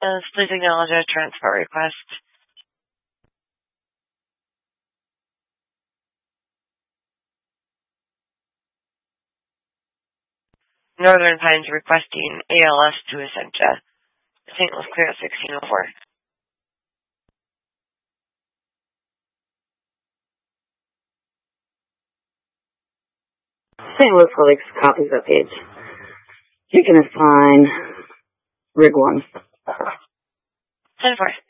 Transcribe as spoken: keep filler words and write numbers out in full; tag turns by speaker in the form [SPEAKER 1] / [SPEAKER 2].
[SPEAKER 1] Uh, please acknowledge a transport request. Northern Pines requesting A L S to Essentia. Saint Louis clear at sixteen oh four.
[SPEAKER 2] Saint Louis colleagues copies that page. You can assign rig one.
[SPEAKER 1] ten four.